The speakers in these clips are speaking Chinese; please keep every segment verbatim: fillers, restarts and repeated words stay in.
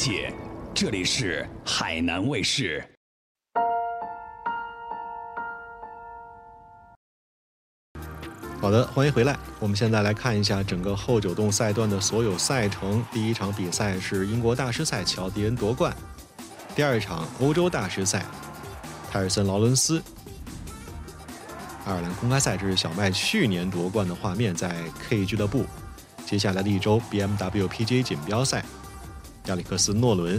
切，这里是海南卫视。 好的，欢迎回来。我们现在来看一下整个后九洞赛段的所有赛程。第一场比赛是英国大师赛，乔迪恩夺冠。第二场欧洲大师赛，泰尔森劳伦斯。爱尔兰公开赛，这是小麦去年夺冠的画面，在 K 俱乐部。接下来的一周 B M W P G A 锦标赛，亚历克斯诺伦。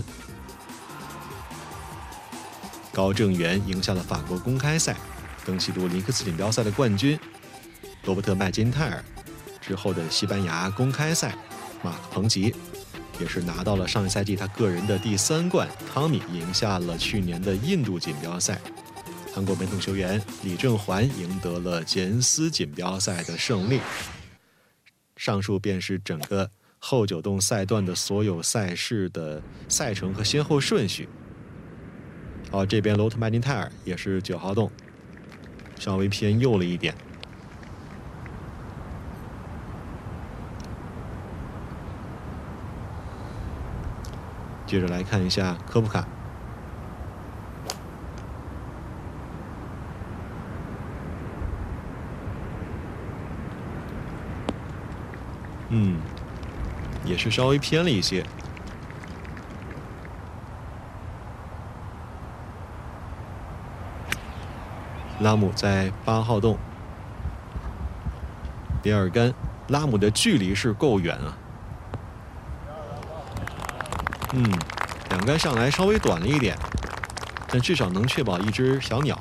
高正元赢下了法国公开赛，登西都林克斯锦标赛的冠军。罗伯特麦金泰尔之后的西班牙公开赛，马克彭吉也是拿到了上一赛季他个人的第三冠。汤米赢下了去年的印度锦标赛。韩国本土球员李正环赢得了杰恩斯锦标赛的胜利。上述便是整个后九洞赛段的所有赛事的赛程和先后顺序。好，这边罗伯特麦金泰尔也是九号洞，稍微偏右了一点。接着来看一下科普卡。嗯，也是稍微偏了一些。拉姆在八号洞，比尔甘，拉姆的距离是够远啊。嗯，两杆上来稍微短了一点，但至少能确保一只小鸟。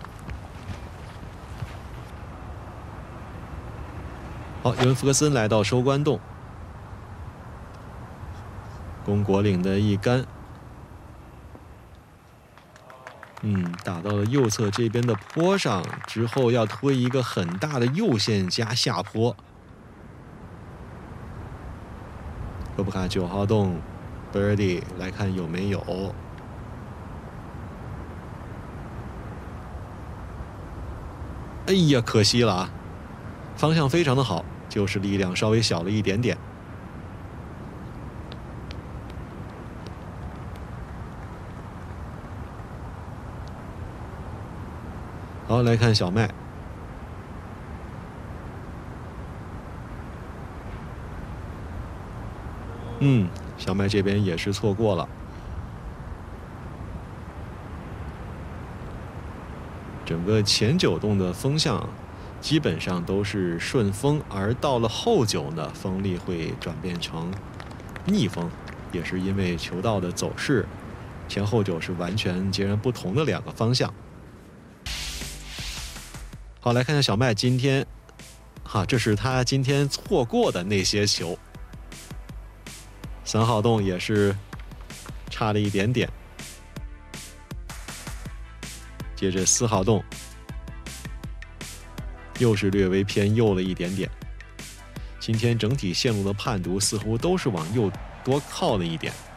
好，尤文福克森来到收官洞，龚国岭的一杆，嗯，打到了右侧这边的坡上，之后要推一个很大的右线加下坡。科普卡九号洞 Birdie 来看有没有。哎呀，可惜了啊！方向非常的好，就是力量稍微小了一点点。好，来看小麦。嗯，小麦这边也是错过了。整个前九洞的风向基本上都是顺风，而到了后九呢，风力会转变成逆风，也是因为球道的走势，前后九是完全截然不同的两个方向。好，来看看小麦今天，哈，这是他今天错过的那些球。三号洞也是差了一点点。接着四号洞又是略微偏右了一点点。今天整体线路的判读似乎都是往右多靠了一点。